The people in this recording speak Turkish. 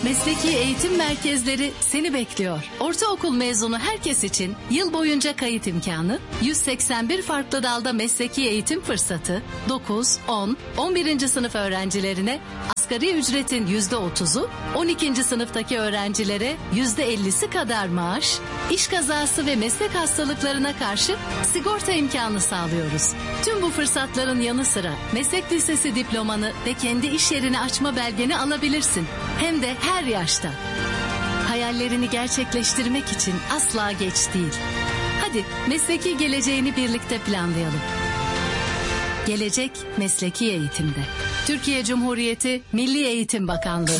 Mesleki eğitim merkezleri seni bekliyor. Ortaokul mezunu herkes için yıl boyunca kayıt imkanı, 181 farklı dalda mesleki eğitim fırsatı, 9, 10, 11. sınıf öğrencilerine asgari ücretin %30'u, 12. sınıftaki öğrencilere %50'si kadar maaş, iş kazası ve meslek hastalıklarına karşı sigorta imkanı sağlıyoruz. Tüm bu fırsatların yanı sıra meslek lisesi diplomanı ve kendi iş yerini açma belgeni alabilirsin. Hem de her yaşta. Hayallerini gerçekleştirmek için asla geç değil. Hadi mesleki geleceğini birlikte planlayalım. Gelecek mesleki eğitimde. Türkiye Cumhuriyeti Milli Eğitim Bakanlığı.